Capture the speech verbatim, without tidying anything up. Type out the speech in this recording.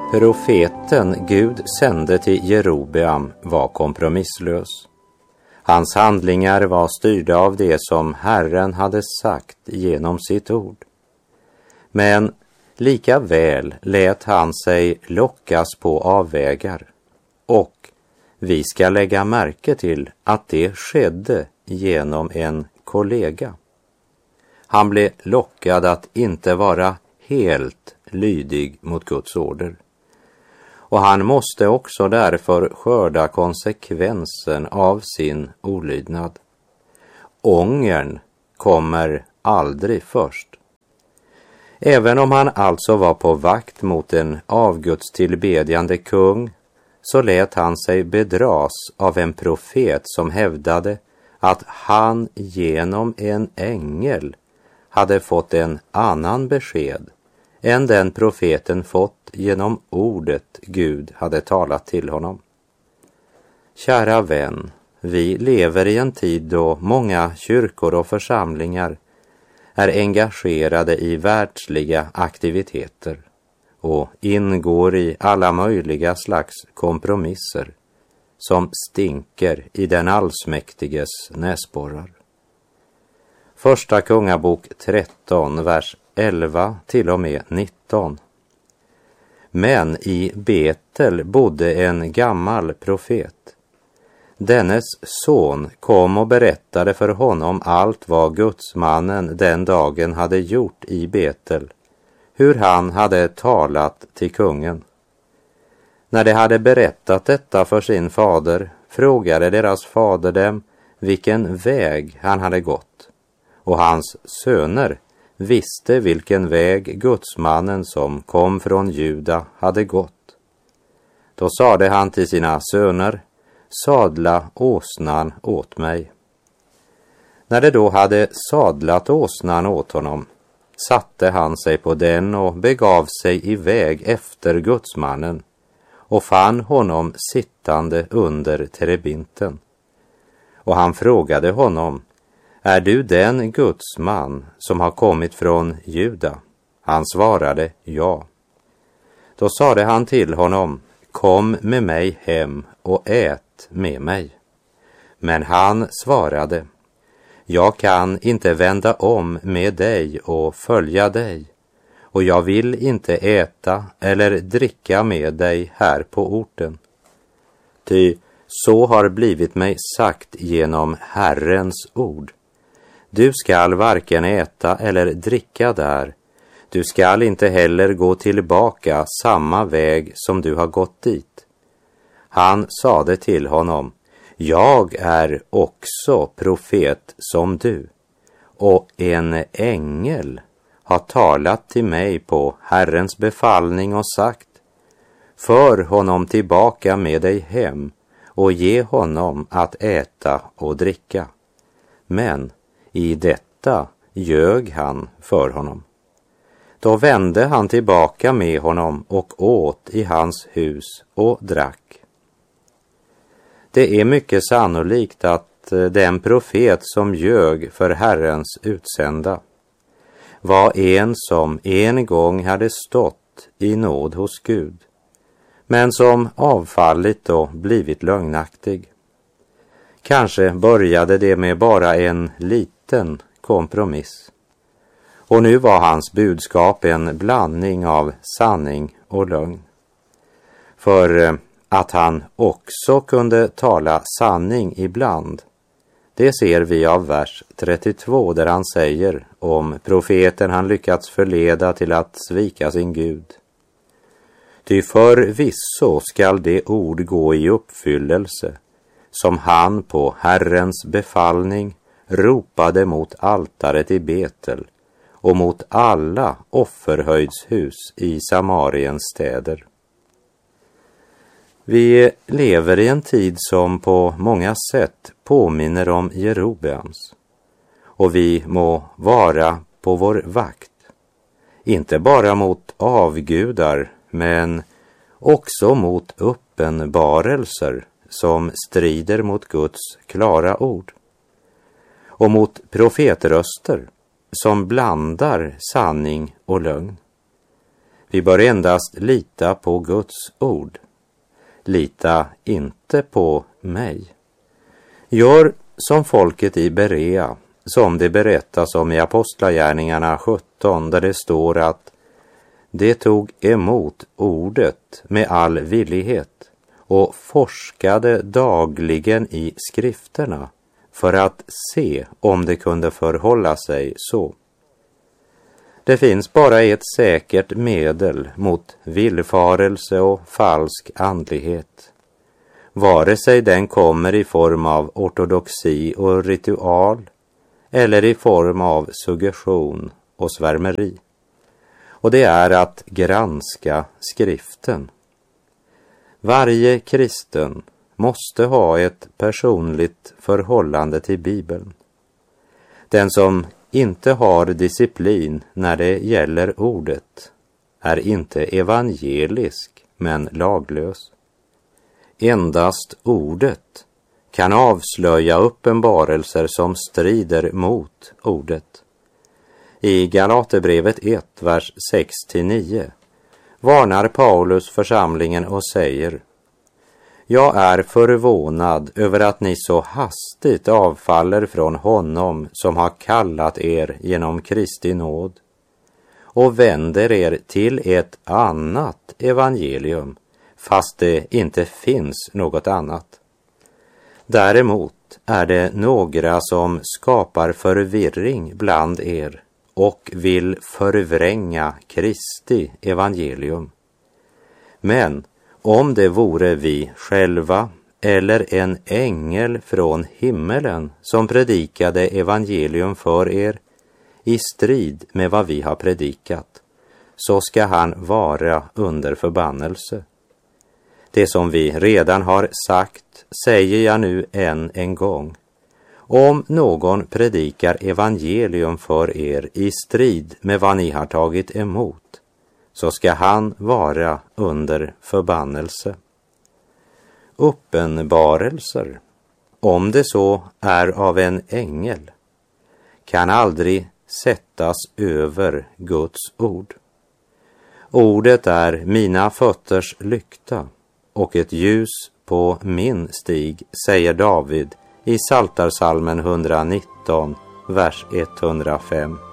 Profeten Gud sände till Jerobeam var kompromisslös. Hans handlingar var styrda av det som Herren hade sagt genom sitt ord. Men lika väl lät han sig lockas på avvägar, och vi ska lägga märke till att det skedde genom en kollega. Han blev lockad att inte vara helt lydig mot Guds order. Och han måste också därför skörda konsekvensen av sin olydnad. Ångern kommer aldrig först. Även om han alltså var på vakt mot en avgudstillbedjande kung, så lät han sig bedras av en profet som hävdade att han genom en ängel hade fått en annan besked än den profeten fått genom ordet Gud hade talat till honom. Kära vän, vi lever i en tid då många kyrkor och församlingar är engagerade i världsliga aktiviteter och ingår i alla möjliga slags kompromisser som stinker i den allsmäktiges näsborrar. Första Kungabok tretton, vers elva till och med nitton. Men i Betel bodde en gammal profet. Dennes son kom och berättade för honom allt vad gudsmannen den dagen hade gjort i Betel, hur han hade talat till kungen. När de hade berättat detta för sin fader, frågade deras fader dem vilken väg han hade gått, och hans söner visste vilken väg gudsmannen som kom från Juda hade gått. Då sade han till sina söner: sadla åsnan åt mig. När de då hade sadlat åsnan åt honom, satte han sig på den och begav sig iväg efter gudsmannen och fann honom sittande under terebinten. Och han frågade honom: är du den gudsman som har kommit från Juda? Han svarade: ja. Då sade han till honom: kom med mig hem och ät med mig. Men han svarade: jag kan inte vända om med dig och följa dig, och jag vill inte äta eller dricka med dig här på orten. Ty så har blivit mig sagt genom Herrens ord. Du skall varken äta eller dricka där. Du skall inte heller gå tillbaka samma väg som du har gått dit. Han sade till honom: jag är också profet som du, och en ängel har talat till mig på Herrens befallning och sagt: för honom tillbaka med dig hem och ge honom att äta och dricka. Men i detta ljög han för honom. Då vände han tillbaka med honom och åt i hans hus och drack. Det är mycket sannolikt att den profet som ljög för Herrens utsända var en som en gång hade stått i nåd hos Gud, men som avfallit och blivit lögnaktig. Kanske började det med bara en liten kompromiss, och nu var hans budskap en blandning av sanning och lögn. För att han också kunde tala sanning ibland, det ser vi av vers trettiotvå, där han säger om profeten han lyckats förleda till att svika sin Gud: ty förvisso skall det ord gå i uppfyllelse som han på Herrens befallning ropade mot altaret i Betel och mot alla offerhöjdshus i Samariens städer. Vi lever i en tid som på många sätt påminner om Jerobeams, och vi må vara på vår vakt, inte bara mot avgudar men också mot uppenbarelser som strider mot Guds klara ord, och mot profetröster som blandar sanning och lögn. Vi bör endast lita på Guds ord. Lita inte på mig. Gör som folket i Berea, som det berättas om i Apostlagärningarna sjutton, där det står att det tog emot ordet med all villighet och forskade dagligen i skrifterna för att se om det kunde förhålla sig så. Det finns bara ett säkert medel mot villfarelse och falsk andlighet. Vare sig den kommer i form av ortodoxi och ritual eller i form av suggestion och svärmeri. Och det är att granska skriften. Varje kristen måste ha ett personligt förhållande till Bibeln. Den som inte har disciplin när det gäller ordet är inte evangelisk men laglös. Endast ordet kan avslöja uppenbarelser som strider mot ordet. I Galaterbrevet ett, vers sex till nio varnar Paulus församlingen och säger: Jag är förvånad över att ni så hastigt avfaller från honom som har kallat er genom Kristi nåd och vänder er till ett annat evangelium, fast det inte finns något annat. Däremot är det några som skapar förvirring bland er och vill förvränga Kristi evangelium. Men om det vore vi själva eller en ängel från himmelen som predikade evangelium för er i strid med vad vi har predikat, så ska han vara under förbannelse. Det som vi redan har sagt säger jag nu än en gång. Om någon predikar evangelium för er i strid med vad ni har tagit emot, så ska han vara under förbannelse. Uppenbarelser, om det så är av en ängel, kan aldrig sättas över Guds ord. Ordet är mina fötters lykta och ett ljus på min stig, säger David i Psaltarpsalmen etthundranitton, vers etthundrafem.